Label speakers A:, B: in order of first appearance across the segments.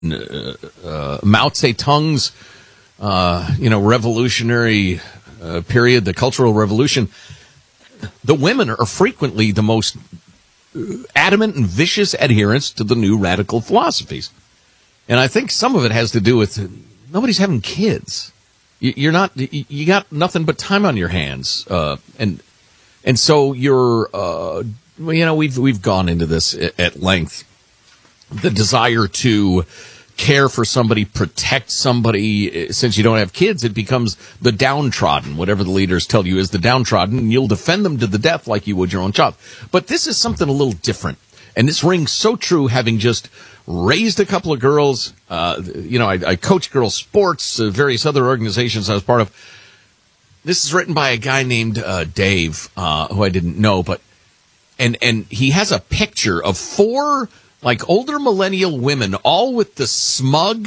A: Mao Zedong's, revolutionary period, the Cultural Revolution, the women are frequently the most adamant and vicious adherents to the new radical philosophies. And I think some of it has to do with nobody's having kids. You got nothing but time on your hands. And so we've gone into this at length. The desire to care for somebody, protect somebody. Since you don't have kids, it becomes the downtrodden. Whatever the leaders tell you is the downtrodden, and you'll defend them to the death like you would your own child. But this is something a little different. And this rings so true, having just raised a couple of girls. I coach girls sports, various other organizations I was part of. This is written by a guy named Dave, who I didn't know, but and he has a picture of 4 older millennial women, all with the smug,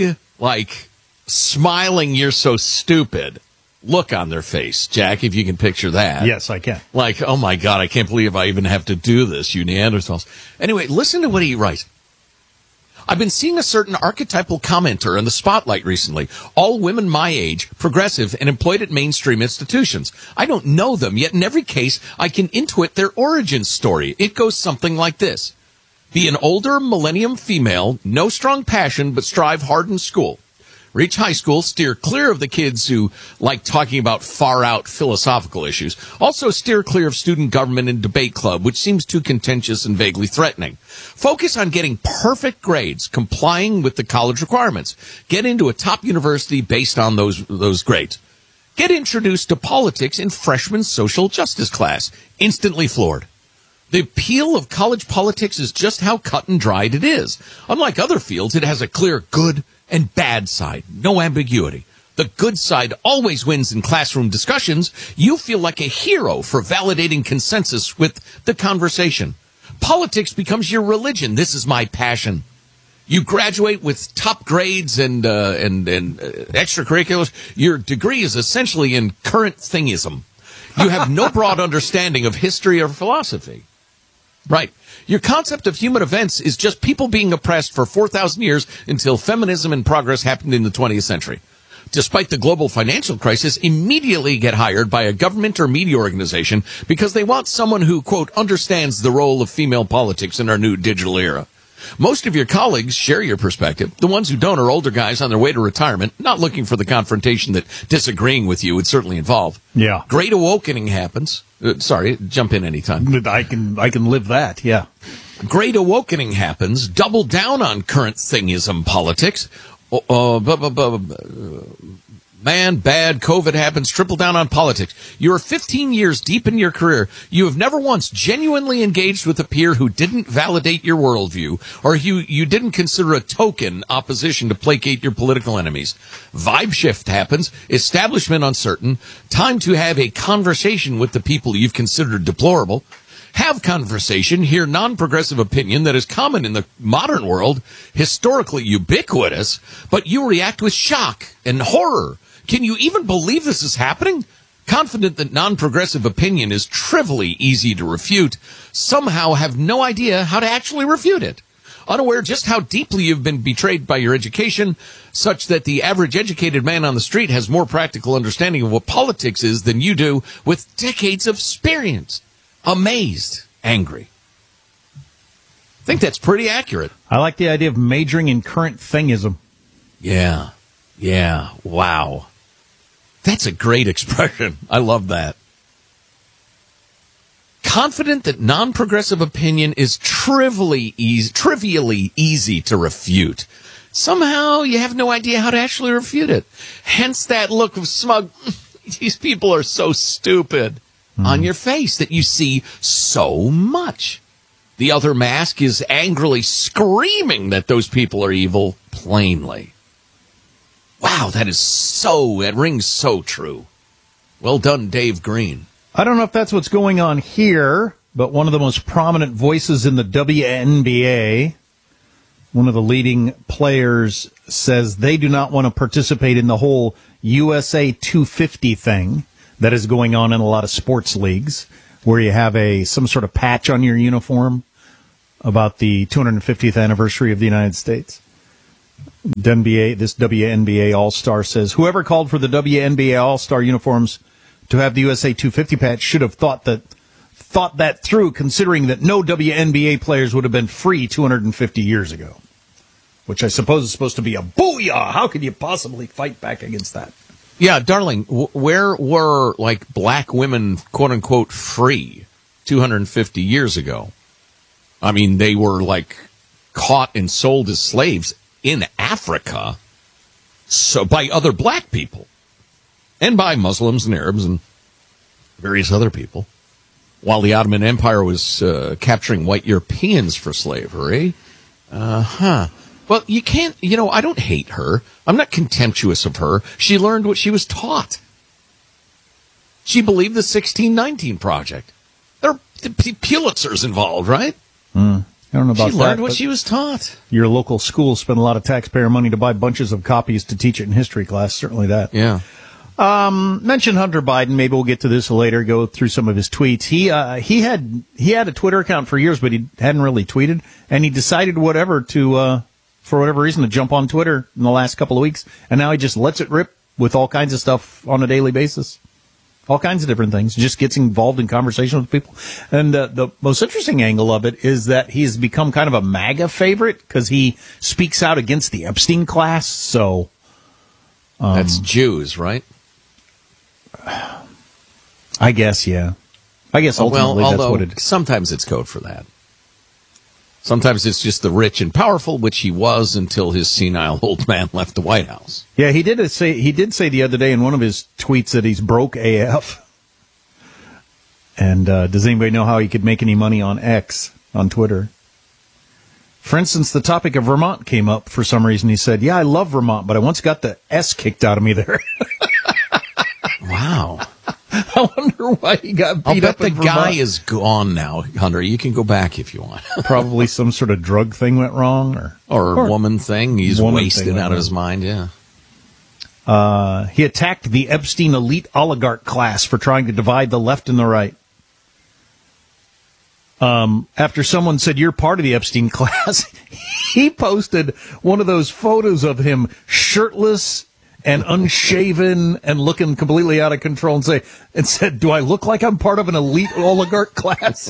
A: smiling, "You're so stupid" look on their face. Jack, if you can picture that.
B: Yes, I can.
A: Oh my God, I can't believe I even have to do this, you Neanderthals. Anyway, listen to what he writes. "I've been seeing a certain archetypal commenter in the spotlight recently. All women my age, progressive, and employed at mainstream institutions. I don't know them, yet in every case, I can intuit their origin story. It goes something like this. Be an older millennium female, no strong passion, but strive hard in school. Reach high school, steer clear of the kids who like talking about far-out philosophical issues. Also steer clear of student government and debate club, which seems too contentious and vaguely threatening. Focus on getting perfect grades, complying with the college requirements. Get into a top university based on those grades. Get introduced to politics in freshman social justice class. Instantly floored. The appeal of college politics is just how cut and dried it is. Unlike other fields, it has a clear good and bad side. No ambiguity. The good side always wins in classroom discussions. You feel like a hero for validating consensus with the conversation. Politics becomes your religion. This is my passion. You graduate with top grades and extracurriculars. Your degree is essentially in current thingism. You have no broad understanding of history or philosophy. Right. Your concept of human events is just people being oppressed for 4,000 years until feminism and progress happened in the 20th century. Despite the global financial crisis, immediately get hired by a government or media organization because they want someone who, quote, understands the role of female politics in our new digital era. Most of your colleagues share your perspective. The ones who don't are older guys on their way to retirement, not looking for the confrontation that disagreeing with you would certainly involve.
B: Yeah.
A: Great awakening happens. Sorry, jump in anytime.
B: I can live that, yeah.
A: Great awakening happens. Double down on current thingism politics. Man, bad, COVID happens, triple down on politics. You're 15 years deep in your career. You have never once genuinely engaged with a peer who didn't validate your worldview, or you didn't consider a token opposition to placate your political enemies. Vibe shift happens, establishment uncertain, time to have a conversation with the people you've considered deplorable. Have conversation, hear non-progressive opinion that is common in the modern world, historically ubiquitous, but you react with shock and horror. Can you even believe this is happening? Confident that non-progressive opinion is trivially easy to refute, somehow have no idea how to actually refute it. Unaware just how deeply you've been betrayed by your education, such that the average educated man on the street has more practical understanding of what politics is than you do with decades of experience. Amazed, angry. I think that's pretty accurate.
B: I like the idea of majoring in current thingism.
A: Yeah, wow. That's a great expression. I love that. Confident that non-progressive opinion is trivially easy to refute. Somehow you have no idea how to actually refute it. Hence that look of smug, these people are so stupid, on your face that you see so much. The other mask is angrily screaming that those people are evil plainly. Wow, that rings so true. Well done, Dave Green.
B: I don't know if that's what's going on here, but one of the most prominent voices in the WNBA, one of the leading players, says they do not want to participate in the whole USA 250 thing that is going on in a lot of sports leagues, where you have some sort of patch on your uniform about the 250th anniversary of the United States. This WNBA All-Star says, whoever called for the WNBA All-Star uniforms to have the USA 250 patch should have thought that through, considering that no WNBA players would have been free 250 years ago. Which I suppose is supposed to be a booyah. How could you possibly fight back against that?
A: Yeah, darling, where were, like, black women, quote-unquote, free 250 years ago? I mean, they were, like, caught and sold as slaves in Africa, so by other black people, and by Muslims and Arabs and various other people, while the Ottoman Empire was capturing white Europeans for slavery. Well, you can't, I don't hate her. I'm not contemptuous of her. She learned what she was taught. She believed the 1619 Project. There are Pulitzers involved, right?
B: I don't know about that.
A: She learned what she was taught.
B: Your local school spent a lot of taxpayer money to buy bunches of copies to teach it in history class. Certainly that.
A: Yeah.
B: Mention Hunter Biden. Maybe we'll get to this later. Go through some of his tweets. He had a Twitter account for years, but he hadn't really tweeted, and he decided for whatever reason, to jump on Twitter in the last couple of weeks, and now he just lets it rip with all kinds of stuff on a daily basis. All kinds of different things. Just gets involved in conversation with people. And the most interesting angle of it is that he's become kind of a MAGA favorite because he speaks out against the Epstein class. So
A: that's Jews, right?
B: I guess, yeah. I guess ultimately that's what it is.
A: Sometimes it's code for that. Sometimes it's just the rich and powerful, which he was until his senile old man left the White House.
B: Yeah, he did say the other day in one of his tweets that he's broke AF. And does anybody know how he could make any money on X, on Twitter? For instance, the topic of Vermont came up for some reason. He said, yeah, I love Vermont, but I once got the S kicked out of me there.
A: Wow.
B: I wonder why he got beat up in Vermont.
A: The guy is gone now, Hunter. You can go back if you want.
B: Probably some sort of drug thing went wrong.
A: Or a woman thing. He's wasted out of his mind, yeah.
B: He attacked the Epstein elite oligarch class for trying to divide the left and the right. After someone said, you're part of the Epstein class, he posted one of those photos of him shirtless and unshaven and looking completely out of control and said, do I look like I'm part of an elite oligarch class?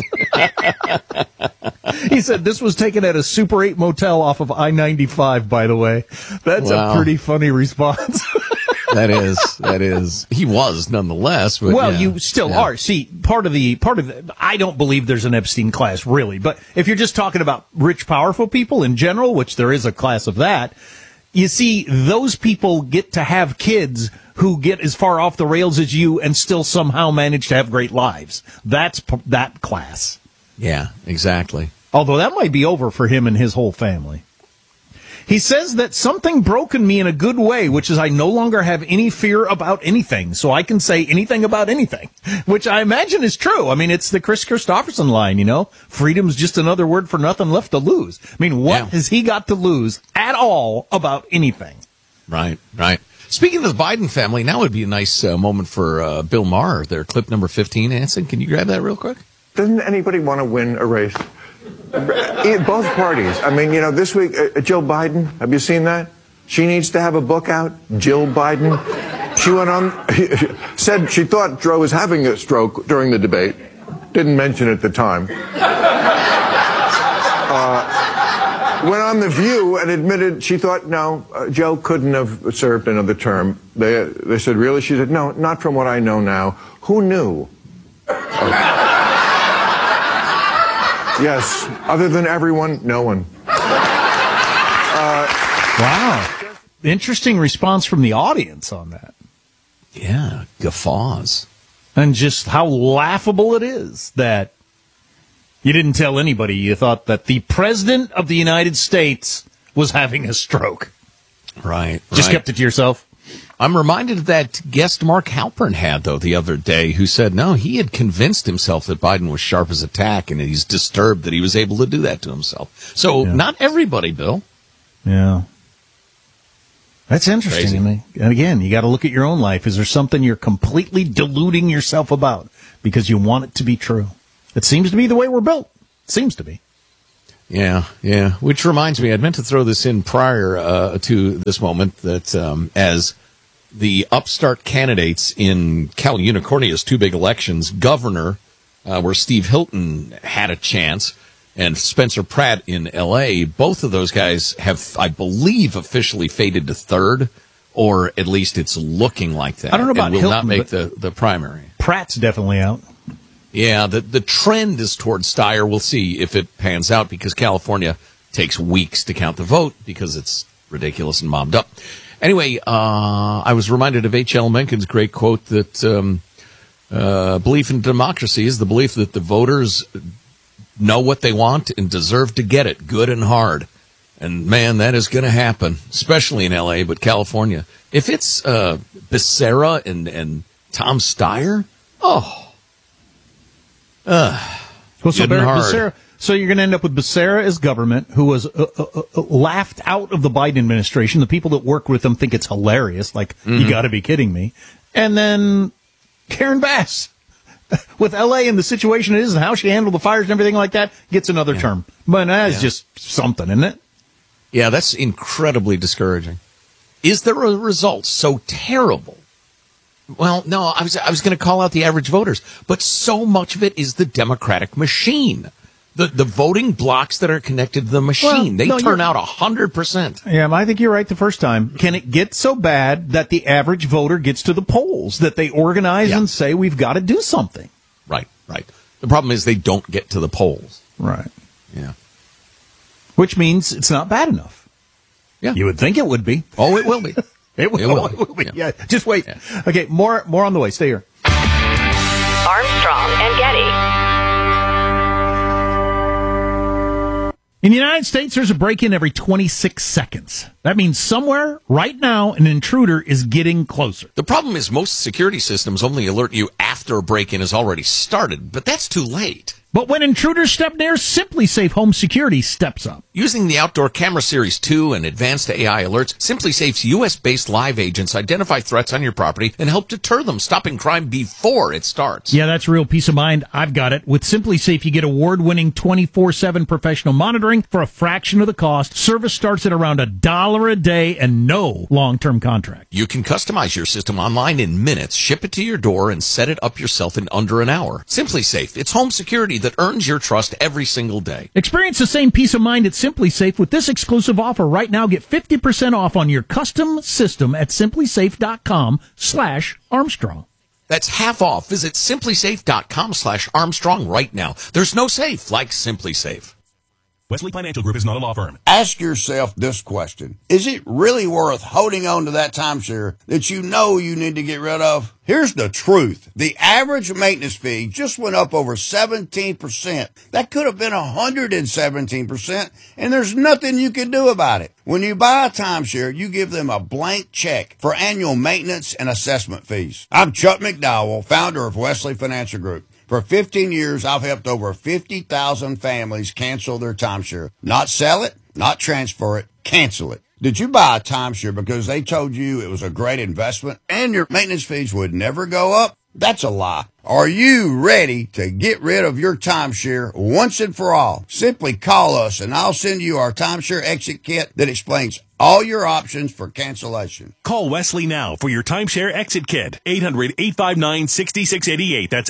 B: He said this was taken at a Super 8 motel off of I-95, by the way. That's a pretty funny response.
A: That is. He was nonetheless. But
B: well, you still are. See, part of the, I don't believe there's an Epstein class really, but if you're just talking about rich, powerful people in general, which there is a class of that, you see, those people get to have kids who get as far off the rails as you and still somehow manage to have great lives. That's that class.
A: Yeah, exactly.
B: Although that might be over for him and his whole family. He says that something broke in me in a good way, which is I no longer have any fear about anything, so I can say anything about anything, which I imagine is true. I mean, it's the Chris Christopherson line, freedom's just another word for nothing left to lose. I mean, what has he got to lose at all about anything?
A: Right. Speaking of the Biden family, now would be a nice moment for Bill Maher, their clip number 15. Anson, can you grab that real quick?
C: Doesn't anybody want to win a race? Both parties. I mean, this week, Jill Biden, have you seen that? She needs to have a book out, Jill Biden. She went on, said she thought Joe was having a stroke during the debate. Didn't mention it at the time. Went on The View and admitted she thought, no, Joe couldn't have served another term. They said, really? She said, no, not from what I know now. Who knew? Yes, other than everyone, no one.
B: Wow. Interesting response from the audience on that.
A: Yeah, guffaws.
B: And just how laughable it is that you didn't tell anybody you thought that the President of the United States was having a stroke.
A: Right.
B: Just kept it to yourself.
A: I'm reminded of that guest Mark Halpern had, though, the other day, who said, no, he had convinced himself that Biden was sharp as a tack, and he's disturbed that he was able to do that to himself. So not everybody, Bill.
B: Yeah. That's interesting to me. And again, you got to look at your own life. Is there something you're completely deluding yourself about because you want it to be true? It seems to be the way we're built. It seems to be.
A: Yeah. Which reminds me, I'd meant to throw this in prior to this moment, that as the upstart candidates in Cal Unicornia's two big elections, governor, where Steve Hilton had a chance, and Spencer Pratt in L.A., both of those guys have, I believe, officially faded to third, or at least it's looking like that.
B: I don't know about
A: and will
B: Hilton,
A: not make the primary.
B: Pratt's definitely out.
A: Yeah, the trend is towards Steyer. We'll see if it pans out, because California takes weeks to count the vote because it's ridiculous and mobbed up. Anyway, I was reminded of H.L. Mencken's great quote that belief in democracy is the belief that the voters know what they want and deserve to get it, good and hard. And, man, that is going to happen, especially in L.A., but California. If it's Becerra and Tom Steyer,
B: Becerra, so you're going to end up with Becerra as government, who was laughed out of the Biden administration. The people that work with him think it's hilarious, like, you got to be kidding me. And then Karen Bass, with L.A. and the situation it is and how she handled the fires and everything like that, gets another term. But that's just something, isn't it?
A: Yeah, that's incredibly discouraging. Is there a result so terrible? Well, no, I was going to call out the average voters, but so much of it is the Democratic machine. The voting blocks that are connected to the machine, they turn out 100%.
B: Yeah, I think you're right the first time. Can it get so bad that the average voter gets to the polls, that they organize and say, we've got to do something?
A: Right. The problem is they don't get to the polls.
B: Right.
A: Yeah.
B: Which means it's not bad enough.
A: Yeah.
B: You would think it would be.
A: Oh, it will be.
B: It will be. Yeah. Just wait. Yeah. Okay, more on the way. Stay here.
D: Armstrong and Getty.
B: In the United States, there's a break-in every 26 seconds. That means somewhere, right now, an intruder is getting closer.
A: The problem is most security systems only alert you after a break-in has already started, but that's too late.
B: But when intruders step near, SimpliSafe Home Security steps up.
A: Using the Outdoor Camera Series 2 and advanced AI alerts, SimpliSafe's U.S.-based live agents identify threats on your property and help deter them, stopping crime before it starts.
B: Yeah, that's real peace of mind. I've got it. With SimpliSafe, you get award-winning 24/7 professional monitoring for a fraction of the cost. Service starts at around $1 a day and no long-term contract.
A: You can customize your system online in minutes, ship it to your door, and set it up yourself in under an hour. SimpliSafe, it's home security that earns your trust every single day.
B: Experience the same peace of mind at SimpliSafe with this exclusive offer right now. Get 50% off on your custom system at simplisafe.com/Armstrong.
A: That's half off. Visit simplisafe.com/Armstrong right now. There's no safe like SimpliSafe.
E: Wesley Financial Group is not a law firm.
F: Ask yourself this question. Is it really worth holding on to that timeshare that you know you need to get rid of? Here's the truth. The average maintenance fee just went up over 17%. That could have been 117%, and there's nothing you can do about it. When you buy a timeshare, you give them a blank check for annual maintenance and assessment fees. I'm Chuck McDowell, founder of Wesley Financial Group. For 15 years, I've helped over 50,000 families cancel their timeshare. Not sell it, not transfer it, cancel it. Did you buy a timeshare because they told you it was a great investment and your maintenance fees would never go up? That's a lie. Are you ready to get rid of your timeshare once and for all? Simply call us and I'll send you our timeshare exit kit that explains all your options for cancellation.
E: Call Wesley now for your timeshare exit kit. 800-859-6688. That's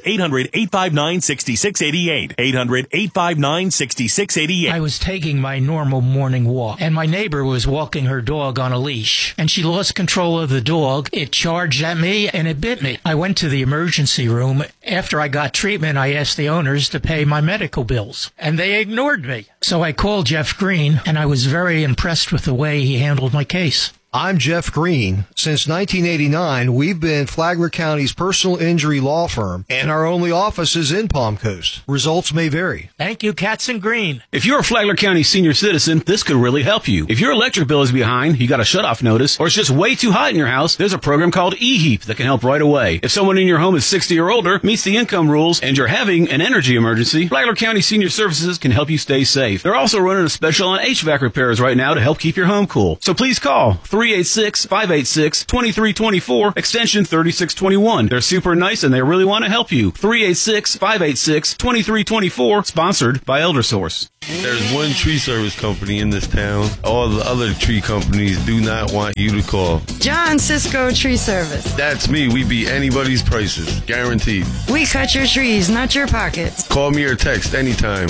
E: 800-859-6688. 800-859-6688.
G: I was taking my normal morning walk, and my neighbor was walking her dog on a leash, and she lost control of the dog. It charged at me, and it bit me. I went to the emergency room. After I got treatment, I asked the owners to pay my medical bills, and they ignored me. So I called Jeff Green, and I was very impressed with the way he handled my case.
H: I'm Jeff Green. Since 1989, we've been Flagler County's personal injury law firm, and our only office is in Palm Coast. Results may vary.
G: Thank you, Katzen Green.
I: If you're a Flagler County senior citizen, this could really help you. If your electric bill is behind, you got a shutoff notice, or it's just way too hot in your house, there's a program called eHeap that can help right away. If someone in your home is 60 or older, meets the income rules, and you're having an energy emergency, Flagler County Senior Services can help you stay safe. They're also running a special on HVAC repairs right now to help keep your home cool. So please call 3 386-586-2324, extension 3621. They're super nice and they really want to help you. 386-586-2324, sponsored by ElderSource.
J: There's one tree service company in this town. All the other tree companies do not want you to call.
K: John Cisco Tree Service.
J: That's me. We beat anybody's prices. Guaranteed.
K: We cut your trees, not your pockets.
J: Call me or text anytime.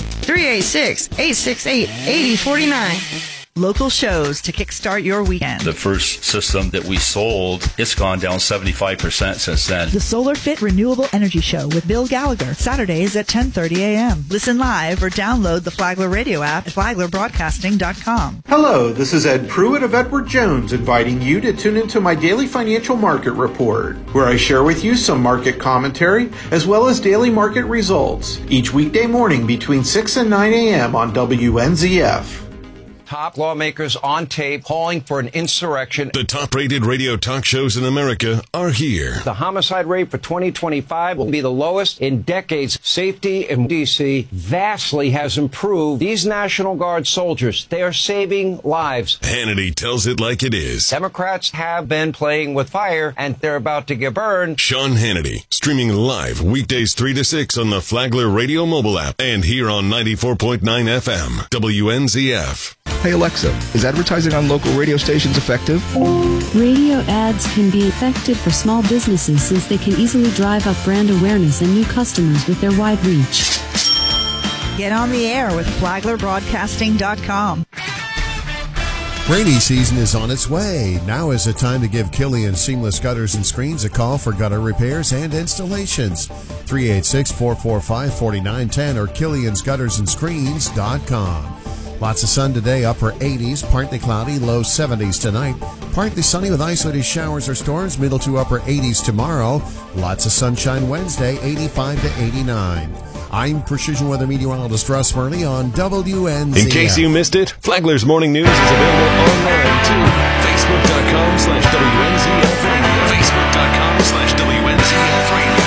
K: 386-868-8049.
L: Local shows to kickstart your weekend.
M: The first system that we sold, it's gone down 75% since then.
L: The Solar Fit Renewable Energy Show with Bill Gallagher, Saturdays at 10:30 a.m. Listen live or download the Flagler radio app at flaglerbroadcasting.com.
N: Hello, this is Ed Pruitt of Edward Jones inviting you to tune into my daily financial market report, where I share with you some market commentary as well as daily market results, each weekday morning between 6 and 9 a.m. on WNZF.
O: Top lawmakers on tape calling for an insurrection.
P: The top-rated radio talk shows in America are here.
O: The homicide rate for 2025 will be the lowest in decades. Safety in D.C. vastly has improved. These National Guard soldiers, they are saving lives.
P: Hannity tells it like it is.
O: Democrats have been playing with fire, and they're about to get burned.
P: Sean Hannity, streaming live weekdays 3 to 6 on the Flagler Radio mobile app and here on 94.9 FM, WNZF.
Q: Hey Alexa, is advertising on local radio stations effective?
R: Radio ads can be effective for small businesses since they can easily drive up brand awareness and new customers with their wide reach.
L: Get on the air with flaglerbroadcasting.com.
S: Rainy season is on its way. Now is the time to give Killian Seamless Gutters and Screens a call for gutter repairs and installations. 386-445-4910 or KilliansGuttersandScreens.com. Lots of sun today, upper 80s, partly cloudy, low 70s tonight. Partly sunny with isolated showers or storms, middle to upper 80s tomorrow. Lots of sunshine Wednesday, 85 to 89. I'm Precision Weather Meteorologist Russ Murley on WNZF.
P: In case you missed it, Flagler's Morning News is available online too. Facebook.com/WNZF Radio. Facebook.com/WNZF Radio.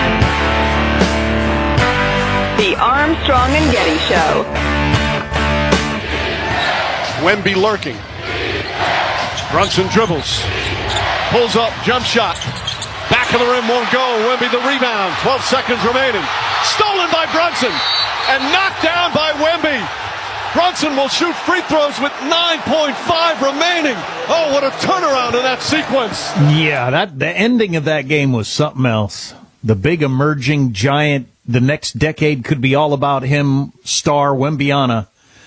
D: The Armstrong and Getty Show.
T: Wemby lurking. Brunson dribbles. Pulls up, jump shot. Back of the rim, won't go. Wemby the rebound. 12 seconds remaining. Stolen by Brunson. And knocked down by Wemby. Brunson will shoot free throws with 9.5 remaining. Oh, what a turnaround in that sequence.
B: Yeah, the ending of that game was something else. The big emerging giant, the next decade could be all about him, star Wembyana.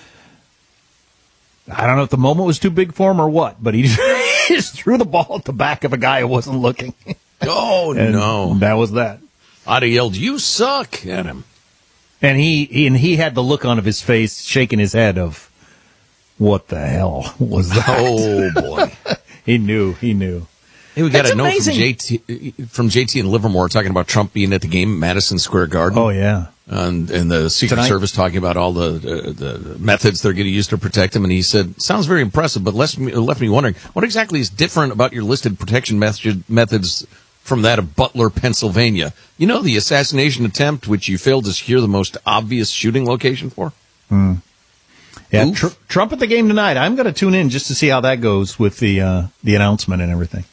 B: I don't know if the moment was too big for him or what, but he just threw the ball at the back of a guy who wasn't looking.
A: Oh, no.
B: That was that.
A: I'd have yelled, "You suck," at him.
B: And he had the look on his face, shaking his head of, what the hell was that?
A: Oh, boy.
B: He knew.
A: Hey, we got a note from JT in Livermore talking about Trump being at the game at Madison Square Garden.
B: Oh, yeah.
A: And the Secret Service talking about all the methods they're going to use to protect him. And he said, sounds very impressive, but left me wondering, what exactly is different about your listed protection methods from that of Butler, Pennsylvania? You know, the assassination attempt, which you failed to secure the most obvious shooting location for?
B: Yeah, Trump at the game tonight. I'm going to tune in just to see how that goes with the announcement and everything.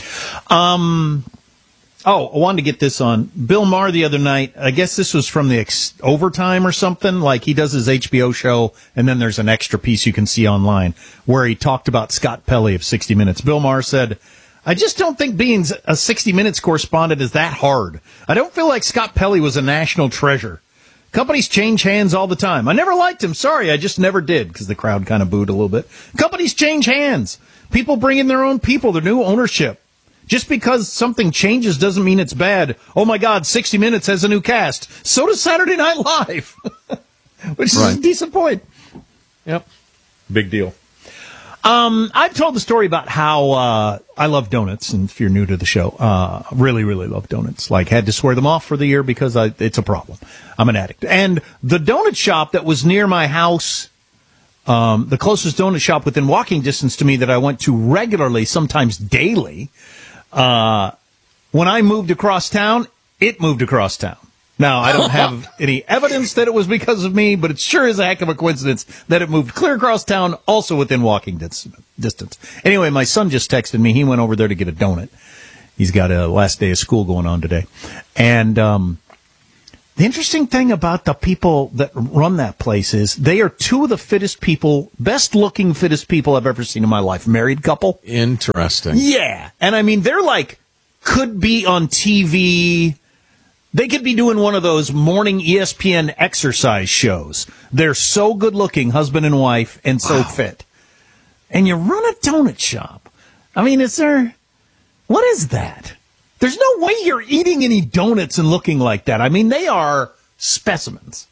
B: I wanted to get this on. Bill Maher the other night, I guess this was from the overtime or something, like he does his HBO show, and then there's an extra piece you can see online where he talked about Scott Pelley of 60 Minutes. Bill Maher said, I just don't think being a 60 Minutes correspondent is that hard. I don't feel like Scott Pelley was a national treasure. Companies change hands all the time. I never liked him. Sorry, I just never did, because the crowd kind of booed a little bit. Companies change hands. People bring in their own people, their new ownership. Just because something changes doesn't mean it's bad. Oh, my God, 60 Minutes has a new cast. So does Saturday Night Live, which is a decent point. Yep. Big deal. I've told the story about how I love donuts, and if you're new to the show, really, really love donuts. Like, had to swear them off for the year because it's a problem. I'm an addict. And the donut shop that was near my house, the closest donut shop within walking distance to me that I went to regularly, sometimes daily, when I moved across town, it moved across town. Now, I don't have any evidence that it was because of me, but it sure is a heck of a coincidence that it moved clear across town, also within walking distance. Anyway, my son just texted me. He went over there to get a donut. He's got a last day of school going on today. And the interesting thing about the people that run that place is they are two of the fittest people, best-looking, fittest people I've ever seen in my life. Married couple.
A: Interesting.
B: Yeah. And I mean, they're like, could be on TV. They could be doing one of those morning ESPN exercise shows. They're so good-looking, husband and wife, and so fit. And you run a donut shop. I mean, what is that? There's no way you're eating any donuts and looking like that. I mean, they are specimens.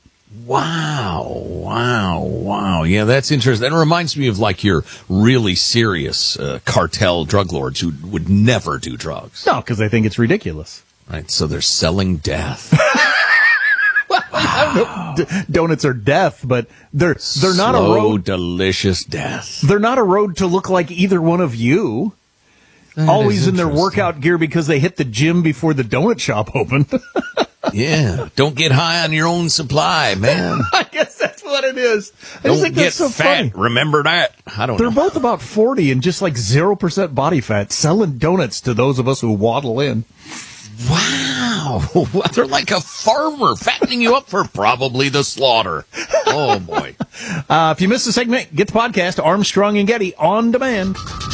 A: Wow. Yeah, that's interesting. That reminds me of like your really serious cartel drug lords who would never do drugs.
B: No, because they think it's ridiculous.
A: Right, so they're selling death.
B: Well, I don't know. Donuts are death, but they're not a road.
A: Delicious death.
B: They're not a road to look like either one of you. Always in their workout gear because they hit the gym before the donut shop opened.
A: Yeah, don't get high on your own supply, man.
B: I guess that's what it is. I
A: don't
B: think
A: get
B: that's so
A: fat.
B: funny.
A: Remember that. I don't know.
B: They're both about 40 and just like 0% body fat, selling donuts to those of us who waddle in.
A: Wow. They're like a farmer fattening you up for probably the slaughter. Oh, boy.
B: If you missed the segment, get the podcast, Armstrong and Getty, on demand.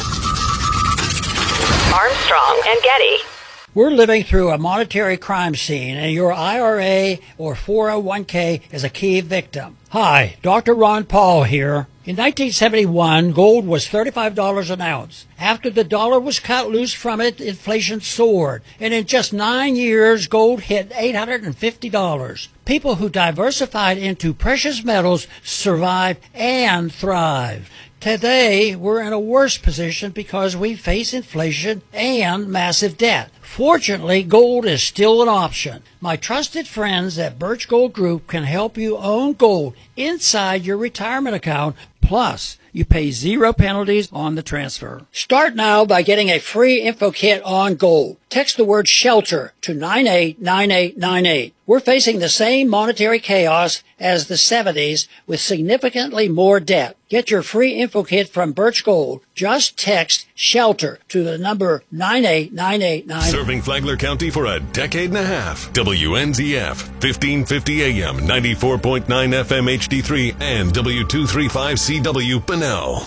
D: Armstrong and Getty.
U: We're living through a monetary crime scene, and your IRA or 401k is a key victim. Hi, Dr. Ron Paul here. In 1971, gold was $35 an ounce. After the dollar was cut loose from it, inflation soared. And in just 9 years, gold hit $850. People who diversified into precious metals survive and thrive. Today, we're in a worse position because we face inflation and massive debt. Fortunately, gold is still an option. My trusted friends at Birch Gold Group can help you own gold inside your retirement account. Plus, you pay 0 penalties on the transfer. Start now by getting a free info kit on gold. Text the word SHELTER to 989898. We're facing the same monetary chaos as the 70s with significantly more debt. Get your free info kit from Birch Gold. Just text SHELTER to the number 98989.
P: Serving Flagler County for a decade and a half. WNZF, 1550 AM, 94.9 FM HD3, and W235CW Bunnell.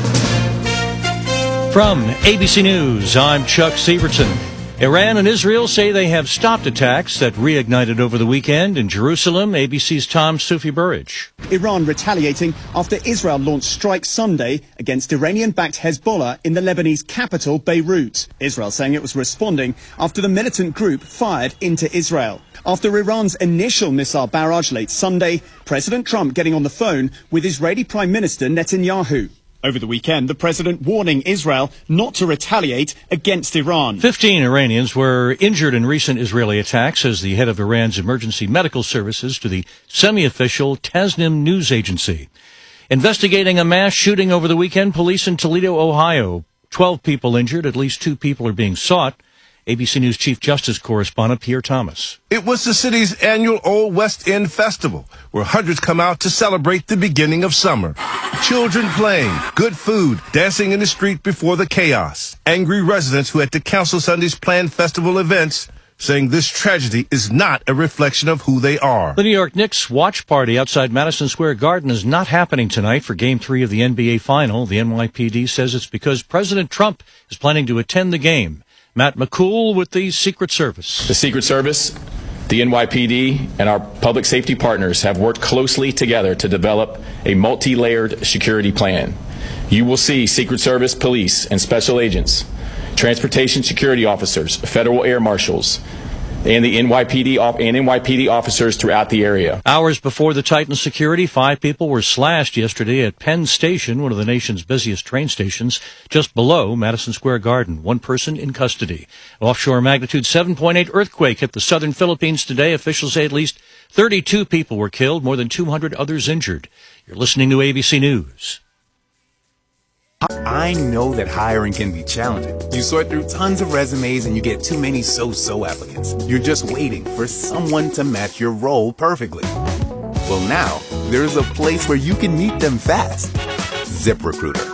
V: From ABC News, I'm Chuck Severson. Iran and Israel say they have stopped attacks that reignited over the weekend in Jerusalem. ABC's Tom Sufi Burridge.
W: Iran retaliating after Israel launched strikes Sunday against Iranian-backed Hezbollah in the Lebanese capital, Beirut. Israel saying it was responding after the militant group fired into Israel. After Iran's initial missile barrage late Sunday, President Trump getting on the phone with Israeli Prime Minister Netanyahu. Over the weekend, the president warning Israel not to retaliate against Iran.
V: 15 Iranians were injured in recent Israeli attacks, says the head of Iran's emergency medical services to the semi-official Tasnim news agency. Investigating a mass shooting over the weekend, police in Toledo, Ohio. 12 people injured, at least 2 people are being sought. ABC News Chief Justice correspondent Pierre Thomas.
X: It was the city's annual Old West End Festival, where hundreds come out to celebrate the beginning of summer. Children playing, good food, dancing in the street before the chaos. Angry residents who had to cancel Sunday's planned festival events, saying this tragedy is not a reflection of who they are.
V: The New York Knicks watch party outside Madison Square Garden is not happening tonight for Game 3 of the NBA Final. The NYPD says it's because President Trump is planning to attend the game. Matt McCool with the Secret Service.
Y: The Secret Service, the NYPD, and our public safety partners have worked closely together to develop a multi-layered security plan. You will see Secret Service police and special agents, transportation security officers, federal air marshals, and the NYPD officers throughout the area.
V: Hours before the Titan security, 5 people were slashed yesterday at Penn Station, one of the nation's busiest train stations, just below Madison Square Garden. 1 person in custody. Offshore magnitude 7.8 earthquake hit the southern Philippines today. Officials say at least 32 people were killed, more than 200 others injured. You're listening to ABC News.
C: I know that hiring can be challenging. You sort through tons of resumes and you get too many so-so applicants. You're just waiting for someone to match your role perfectly. Well, now, there's a place where you can meet them fast. ZipRecruiter.